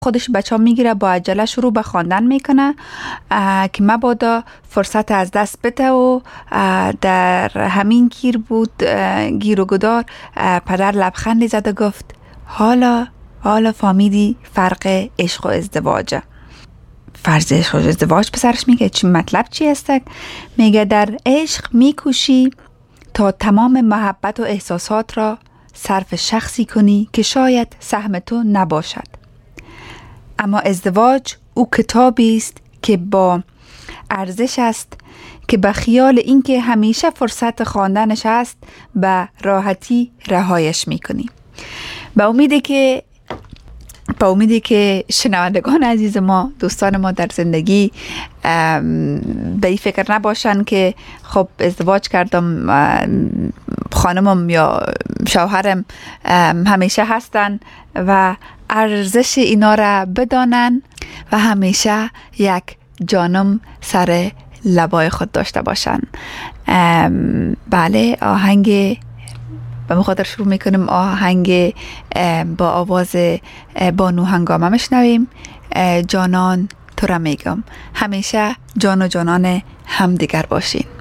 خودش بچه ها میگیره با عجله شروع به خواندن میکنه که مبادا فرصت از دست بده و در همین گیر و گدار پدر لبخندی زد و گفت حالا فهمیدی فرق عشق و ازدواجه. فرض عشق و ازدواج پسرش میگه چی مطلب چی هسته؟ میگه در عشق میکوشی تا تمام محبت و احساسات را صرف شخصی کنی که شاید سهم تو نباشد، اما ازدواج او کتابی است که با ارزش است که به خیال اینکه همیشه فرصت خواندنش است به راحتی رهایش میکنی. با امیدی که شنوندگان عزیز ما، دوستان ما در زندگی به این فکر نباشن که خب ازدواج کردم، خانمم یا شوهرم همیشه هستن و ارزش اینا را بدانن و همیشه یک جانم سر لبای خود داشته باشن. بله، آهنگ به مخاطر شروع میکنیم. آهنگ با آواز بانو هنگامه میشنویم. جانان تو را میگم، همیشه جان و جانان همدیگر باشین.